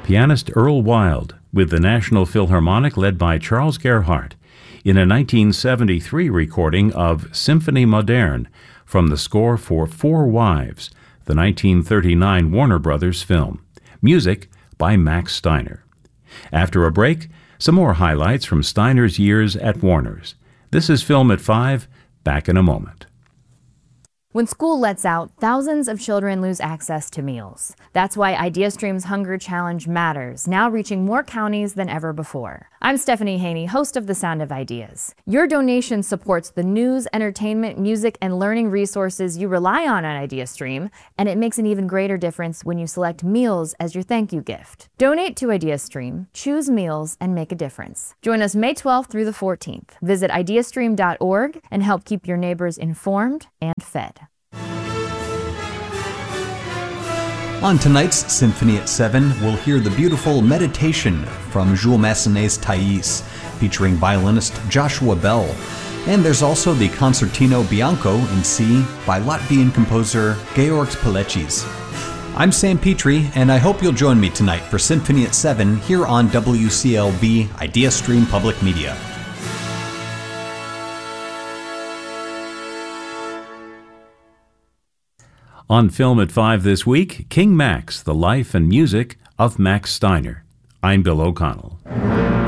pianist Earl Wild with the National Philharmonic led by Charles Gerhardt in a 1973 recording of Symphonie Moderne from the score for Four Wives, the 1939 Warner Brothers film. Music by Max Steiner. After a break, some more highlights from Steiner's years at Warner's. This is Film at 5. Back in a moment. When school lets out, thousands of children lose access to meals. That's why IdeaStream's Hunger Challenge matters, now reaching more counties than ever before. I'm Stephanie Haney, host of The Sound of Ideas. Your donation supports the news, entertainment, music, and learning resources you rely on IdeaStream, and it makes an even greater difference when you select meals as your thank you gift. Donate to IdeaStream, choose meals, and make a difference. Join us May 12th through the 14th. Visit ideastream.org and help keep your neighbors informed and fed. On tonight's Symphony at 7, we'll hear the beautiful Meditation from Jules Massenet's Thais, featuring violinist Joshua Bell. And there's also the Concertino Bianco in C by Latvian composer Georgs Paleckis. I'm Sam Petrie, and I hope you'll join me tonight for Symphony at 7 here on WCLB IdeaStream Public Media. On Film at 5 this week, King Max, the life and music of Max Steiner. I'm Bill O'Connell.